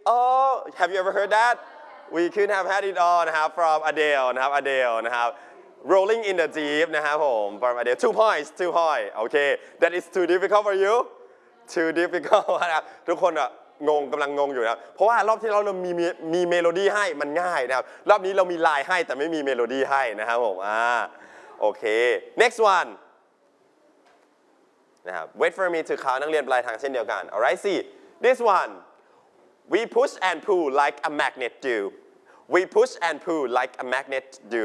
Oh have you ever heard that we couldn't have had it all นะครับ from Adele นะครับ Adele นะครับ Rolling in the Deep นะครับผม from Adele 2 points okay that is too difficult for you too difficult นะครับทุกคนอะกำลังงงอยู่นะครับเพราะว่ารอบที่เรามีเมโลดี้ให้มันง่ายนะครับรอบนี้เรามีลายให้แต่ไม่มีเมโลดี้ให้นะครับผมโอเค next one นะครับ wait for me to count นักเรียนปลายทางเช่นเดียวกัน alright see this one we push and pull like a magnet do we push and pull like a magnet do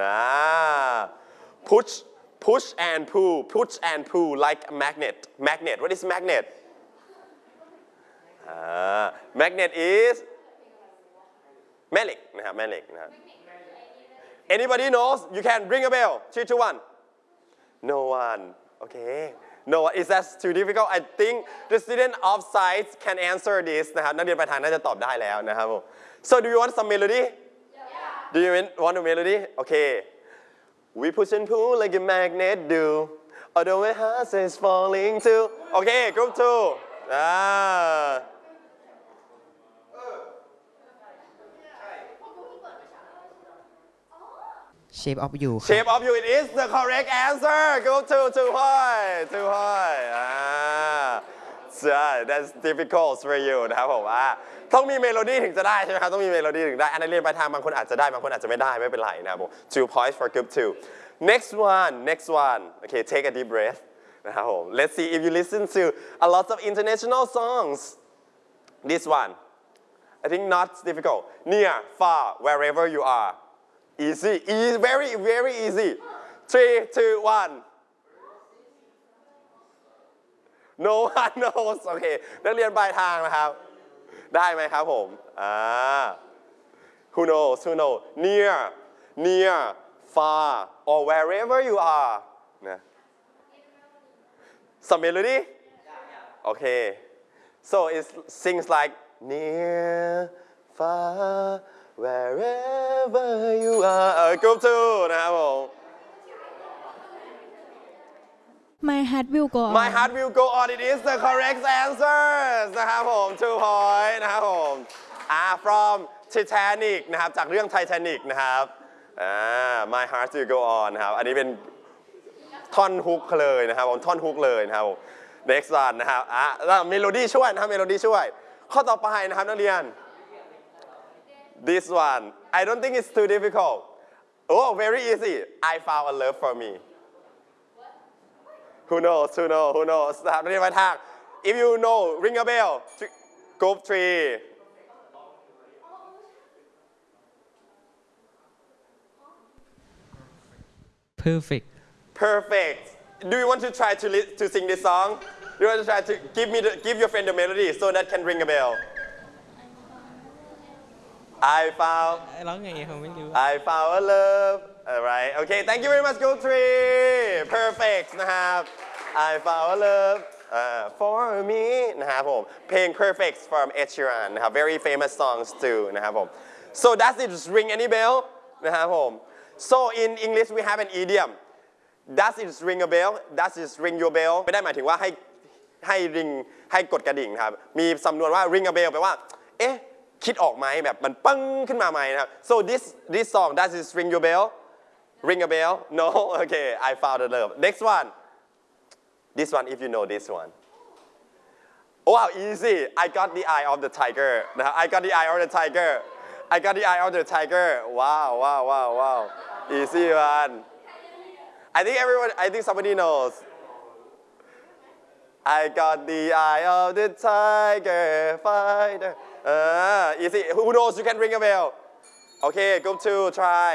push and pull like a magnet what is magnet magnet is แม่เหล็กนะครับแม่เหล็กนะครับ anybody knows you can ring a bell 3 2 1 no one okay no one is that too difficult I think the student of science can answer this นะครับนักเรียนปลายทางน่าจะตอบได้แล้วนะครับผม so do you want some melody do you want a melody okay we push and pull like a magnet do although my heart is falling too okay group 2 Shape of You Shape of You it is the correct answer go to 2 point that's difficult for you นะครับผมต้องมีเมโลดี้ถึงจะได้ใช่ไหมครับต้องมีเมโลดี้ถึงได้อันนั้นเรียนไปทางบางคนอาจจะได้บางคนอาจจะไม่ได้ไม่เป็นไรนะครับผม 2 points for group 2 next one okay take a deep breath นะครับผม let's see if you listen to a lot of international songs this one I think not difficult near far wherever you are easy very very easy 3 2 1 no one knows โอเคนักเรียนปลายทางนะครับได้ไหมครับผมwho knows near far or wherever you are นะ some melody okay so it sings like near far wherever you are group 2นะครับผม My heart will go on My heart will go on it is the correct answer นะครับผม 2 point นะครับผม from Titanic นะครับจากเรื่อง Titanic นะครับMy heart will go on นะครับอันนี้เป็นท่อนฮุกเลยนะครับผมท่อนฮุกเลยนะครับ next one นะครับเมโลดี้ช่วยนะครับเมโลดี้ช่วยข้อต่อไปนะครับนักเรียน this one I don't think it's too difficult oh very easy I found a love for me who knows นะครับนักเรียนไปทาง if you know ring a bell group 3 Perfect do you want to try to sing this song do you want to try to give your friend the melody so that can ring a bell I found ร้องไงผมไม่รู้ I found a love alright okay thank you very much group 3 perfect นะครับ I found a love for me นะครับผมเพลง perfect from Ed Sheeran นะครับ very famous songs too นะครับผม so does it ring any bell นะครับผม so in English we have an idiom does it ring a bell does it ring your bell ไม่ได้หมายถึงว่าให้ริงให้กดกระดิ่งครับมีสำนวนว่า ring a bell แปลว่าเอ๊ะคิดออกไหมแบบมันปึ้งขึ้นมาไหมนะครับ so this song does it ring your bell ring a bell no okay I found a love next one this one if you know this one oh how easy I got the eye of the tiger นะครับ I got the eye of the tiger I got the eye of the tiger wow easy one I think somebody knows I got the eye of the tiger fighter easy who knows you can ring a bell okay group 2 try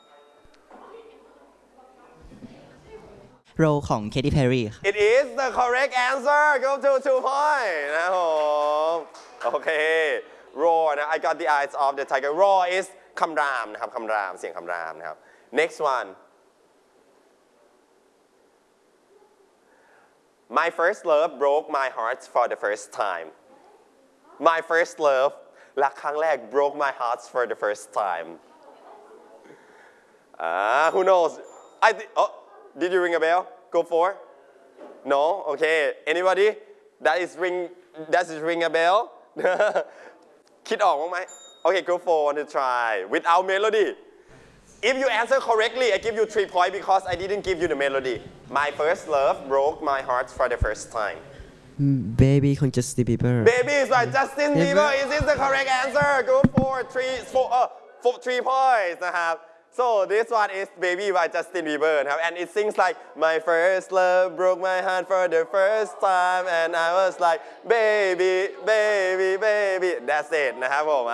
Roll ของ Katy Perry it is the correct answer group 2 point นะครับผมโอเค roar นะ I got the eyes of the tiger roar is คำรามนะครับคำรามเสียงคำรามนะครับ next one my first love broke my heart for the first time my first love รักครั้งแรก broke my heart for the first time who knows did you ring a bell go for no okay anybody does it ring a bell คิดออกบ้างไหม Okay, group 4 want to try without melody. If you answer correctly, I give you 3 points because I didn't give you the melody. My first love broke my heart for the first time. Baby ของ Justin Bieber Baby is by Justin Bieber. Is this the correct answer? Group 3 points นะครับ So this one is Baby by Justin Bieber นะครับ and it sings like my first love broke my heart for the first time and I was like baby baby baby that's it นะครับผม